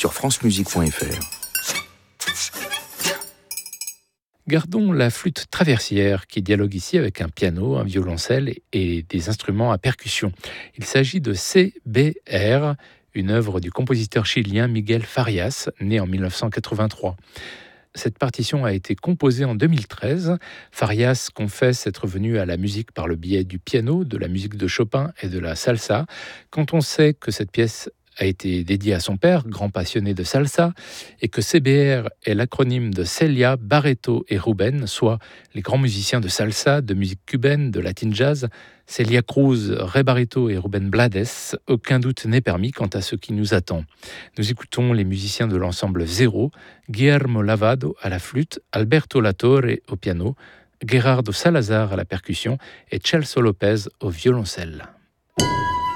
sur francemusique.fr. Gardons la flûte traversière qui dialogue ici avec un piano, un violoncelle et des instruments à percussion. Il s'agit de CBR, une œuvre du compositeur chilien Miguel Farias, né en 1983. Cette partition a été composée en 2013. Farias confesse être venu à la musique par le biais du piano, de la musique de Chopin et de la salsa. Quand on sait que cette pièce a été dédiée à son père, grand passionné de salsa, et que CBR est l'acronyme de Celia, Barreto et Ruben, soit les grands musiciens de salsa, de musique cubaine, de latin jazz, Celia Cruz, Ray Barreto et Ruben Blades, aucun doute n'est permis quant à ce qui nous attend. Nous écoutons les musiciens de l'ensemble Zéro, Guillermo Lavado à la flûte, Alberto Latorre au piano, Gerardo Salazar à la percussion et Celso Lopez au violoncelle.